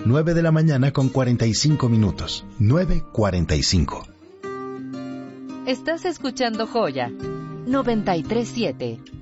9 de la mañana con 45 minutos. 9:45. Estás escuchando Joya 93.7.